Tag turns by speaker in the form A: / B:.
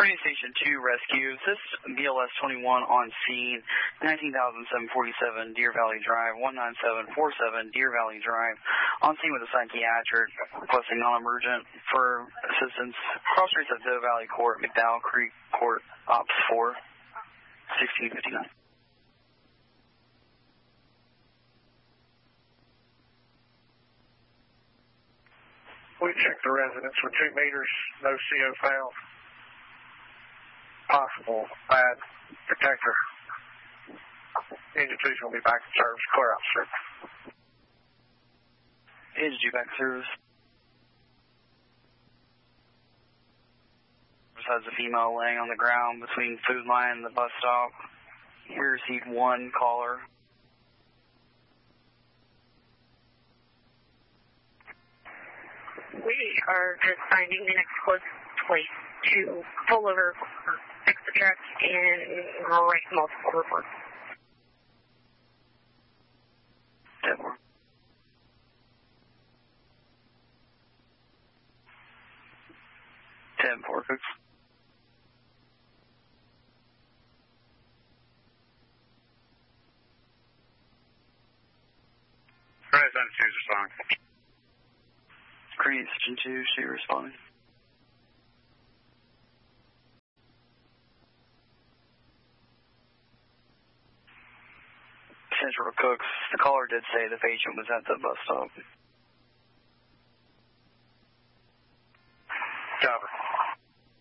A: Creating Station 2 rescue. This BLS 21 on scene, 19,747 Deer Valley Drive, 19747 Deer Valley Drive. On scene with a psychiatric, requesting non-emergent for assistance. Cross streets of Doe Valley Court, McDowell Creek Court, Ops 4, 1659.
B: We checked the residence for 2 meters, no CO found. Possible bad protector. Engine 2's going to be back in service. Clear out, sir.
A: Engine 2 back in service. Besides the female laying on the ground between Food Line and the bus stop. We received 1 caller.
C: We are just finding the next closest place to pull over, fix the truck, and write multiple reports.
A: 10-4. 10-4, Cooks.
D: President 2's responding.
A: Creating Station 2, she responding. Central Cooks, the caller did say the patient was at the bus stop.